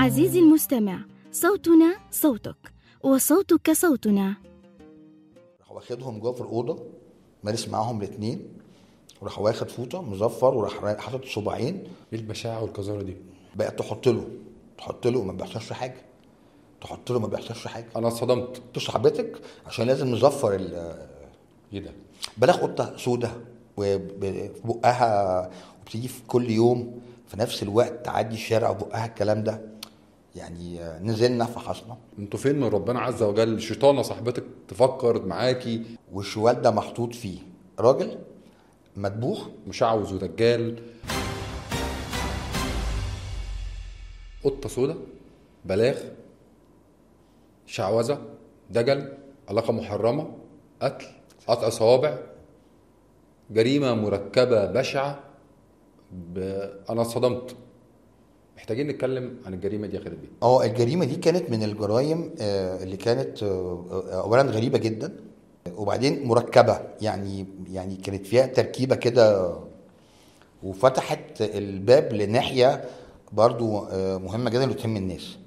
عزيزي المستمع، صوتنا صوتك وصوتك صوتنا. راح واخدهم جوه في الاوضه، مارس معاهم الاثنين، وراح واخد فوطه مظفر وراح حاطط صباعين. ايه البشاعه والقذاره دي؟ بقت تحط له ما بيحصلش حاجه، تحط له ما بيحصلش حاجه. انا اتصدمت. صاحبتك عشان لازم نظفر ايه ده؟ بلاغ قطه سودة وبقها، وبتيجي في كل يوم في نفس الوقت تعدي الشارع وبقها الكلام ده. يعني نزلنا فحصنا. انتوا فين من ربنا عز وجل؟ الشيطانه صاحبتك تفكر معاكي. والشوال ده محطوط فيه راجل مدبوح مشعوذ ودجال، قطه سودا، بلاغ، شعوذه، دجل، علاقه محرمه، قتل، قطع صوابع، جريمه مركبه بشعه. انا اتصدمت. محتاجين نتكلم عن الجريمه دي يا خالد بيه. الجريمه دي كانت من الجرائم اللي كانت اولا غريبه جدا، وبعدين مركبه، يعني كانت فيها تركيبه كده، وفتحت الباب لناحيه برضو مهمه جدا اللي تهم الناس.